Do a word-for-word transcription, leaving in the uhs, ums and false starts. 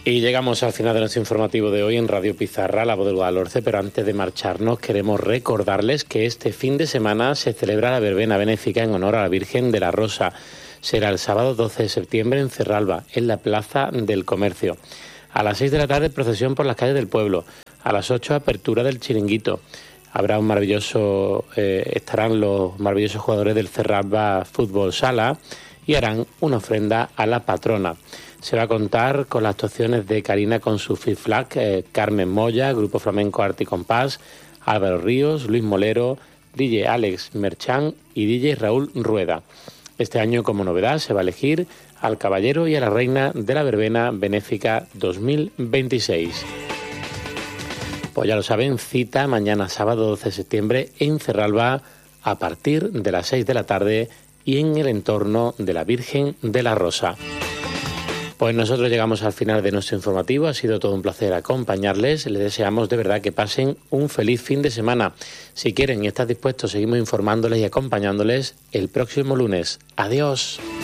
Y llegamos al final de nuestro informativo de hoy en Radio Pizarra, La Voz del Guadalhorce, pero antes de marcharnos queremos recordarles que este fin de semana se celebra la verbena benéfica en honor a la Virgen de la Rosa. Será el sábado doce de septiembre en Cerralba, en la Plaza del Comercio. A las seis de la tarde procesión por las calles del pueblo. A las ocho apertura del chiringuito. Habrá un maravilloso, eh, estarán los maravillosos jugadores del Cerralba Fútbol Sala y harán una ofrenda a la patrona. Se va a contar con las actuaciones de Karina con su Fit Flag, eh, Carmen Moya, Grupo Flamenco Arte y Compás, Álvaro Ríos, Luis Molero, D J Alex Merchán y D J Raúl Rueda. Este año, como novedad, se va a elegir al caballero y a la reina de la verbena benéfica dos mil veintiséis. Pues ya lo saben, cita mañana sábado doce de septiembre en Cerralba a partir de las seis de la tarde y en el entorno de la Virgen de la Rosa. Pues nosotros llegamos al final de nuestro informativo, ha sido todo un placer acompañarles, les deseamos de verdad que pasen un feliz fin de semana. Si quieren y están dispuestos, seguimos informándoles y acompañándoles el próximo lunes. Adiós.